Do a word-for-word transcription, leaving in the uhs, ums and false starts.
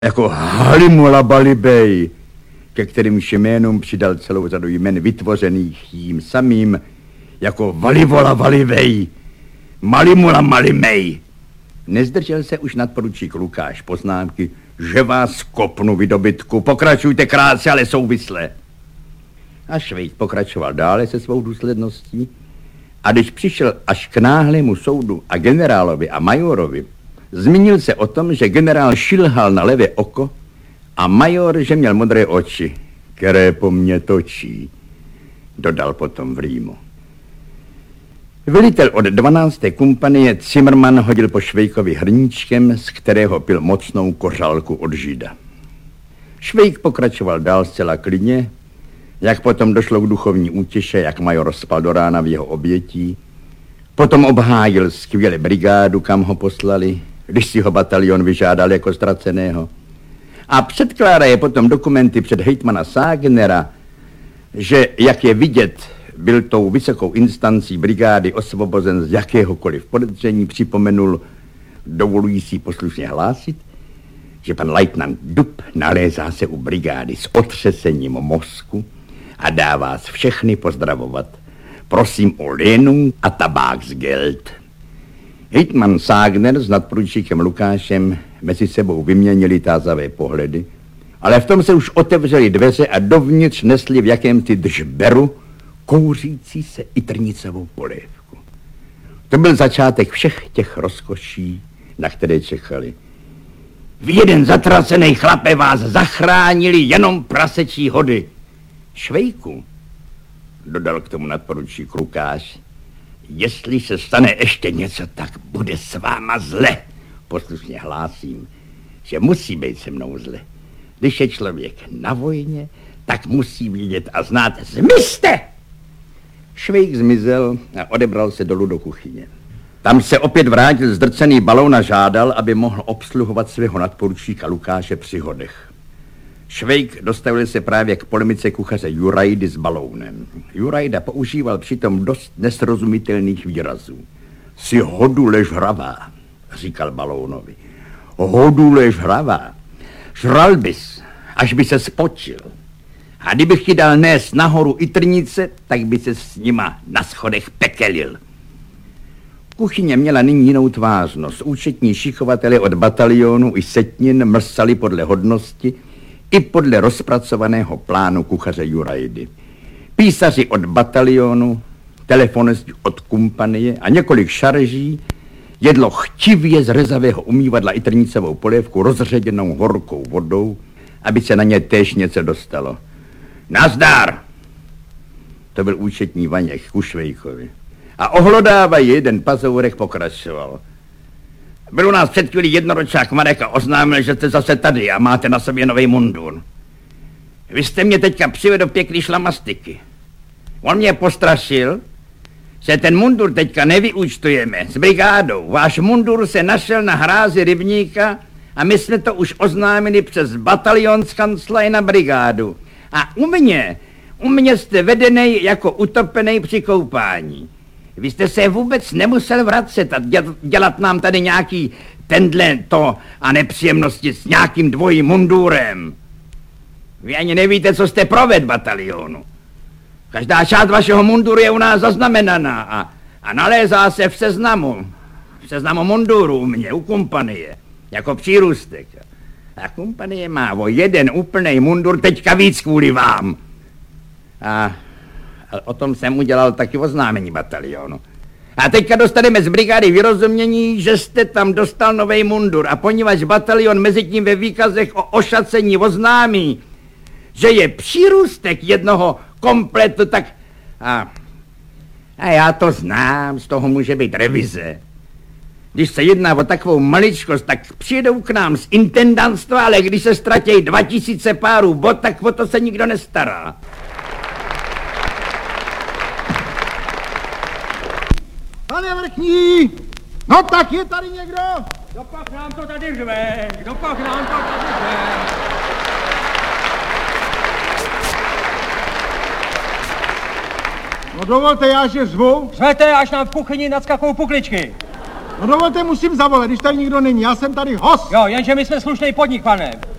jako Halimula Balibej, ke kterým jménům přidal celou řadu jmen vytvořených jím samým, jako Valivola Valivej, Malimula Malimej. Nezdržel se už nadporučík Lukáš poznámky, že vás kopnu, vy dobytku, pokračujte krátce, ale souvisle. A Švejk pokračoval dále se svou důsledností a když přišel až k náhlému soudu a generálovi a majorovi, zmínil se o tom, že generál šilhal na levé oko a major, že měl modré oči, které po mně točí, dodal potom v rýmu. Velitel od dvanácté kompanie Zimmermann hodil po Švejkovi hrníčkem, z kterého pil mocnou kořálku od žida. Švejk pokračoval dál zcela klidně, jak potom došlo k duchovní útěše, jak major spal do rána v jeho obětí, potom obhájil skvěle brigádu, kam ho poslali, když si ho batalion vyžádal jako ztraceného. A předkládá je potom dokumenty před hejtmana Ságnera, že, jak je vidět, byl tou vysokou instancí brigády osvobozen z jakéhokoliv podezření, připomenul, dovolují si poslušně hlásit, že pan lejtnant Dub nalézá se u brigády s otřesením mozku a dá vás všechny pozdravovat. Prosím o lénu a tabáksgeld. Hejtman Ságner s nadporučíkem Lukášem mezi sebou vyměnili tázavé pohledy, ale v tom se už otevřely dveře a dovnitř nesli v jakémsi držberu kouřící se i trnicovou polévku. To byl začátek všech těch rozkoší, na které čekali. Vy jeden zatracený chlape vás zachránili jenom prasečí hody. Švejku, dodal k tomu nadporučík Lukáš, jestli se stane ještě něco, tak bude s váma zle. Poslušně hlásím, že musí být se mnou zle. Když je člověk na vojně, tak musí vidět a znát, zmizte! Švejk zmizel a odebral se dolů do kuchyně. Tam se opět vrátil zdrcený balón a žádal, aby mohl obsluhovat svého nadporučíka Lukáše při hodech. Švejk dostavil se právě k polemice kuchaře Jurajdy s balounem. Jurajda používal přitom dost nesrozumitelných výrazů. Si hodule žravá, říkal balounovi. Hodule žravá. Žral bys, až by se spočil. A kdybych ti dal nést nahoru i trnice, tak by se s nima na schodech pekelil. Kuchyně měla nyní jinou tvářnost. Účetní šichovatele od batalionu i setnin mrsali podle hodnosti i podle rozpracovaného plánu kuchaře Jurajdy. Písaři od batalionu, telefonisti od kompanie a několik šarží jedlo chtivě z rezavého umývadla i trnicovou polévku rozředěnou horkou vodou, aby se na ně též něco dostalo. Nazdar! To byl účetní Vaněk ku Švejkovi. A ohlodávají jeden pazourek pokračoval. Byl u nás před chvílí jednoročák Marek a oznámil, že jste zase tady a máte na sobě nový mundur. Vy jste mě teďka přivedl pěkný šlamastiky. On mě postrašil, že ten mundur teďka nevyúčtujeme s brigádou. Váš mundur se našel na hrázi rybníka a my jsme to už oznámili přes batalionskanclaj na brigádu. A u mě, u mě jste vedenej jako utopenej při koupání. Vy jste se vůbec nemusel vracet a dělat nám tady nějaký tendle to a nepříjemnosti s nějakým dvojím mundurem. Vy ani nevíte, co jste proved batalionu. Každá část vašeho munduru je u nás zaznamenaná a, a nalézá se v seznamu. V seznamu munduru u mě, u kompanie, jako přírůstek. A kompanie má o jeden úplnej mundur teďka víc kvůli vám. A, a o tom jsem udělal taky oznámení batalionu. A teďka dostaneme z brigády vyrozumění, že jste tam dostal novej mundur a poněvadž batalion mezi tím ve výkazech o ošacení oznámí, že je přírůstek jednoho kompletu, tak... A, a já to znám, z toho může být revize. Když se jedná o takovou maličkost, tak přijedou k nám z intendantstva, ale když se ztratějí dva tisíce párů bot, tak o to se nikdo nestará. Pane vrchní, no tak je tady někdo? Dopak nám to tady řve, dopak nám to tady řve. No dovolte, já že zvu. Řvete, až nám v kuchyni nadskakou pukličky. No dovolte, musím zavolat, když tady nikdo není, já jsem tady host. Jo, jenže my jsme slušný podnik, pane.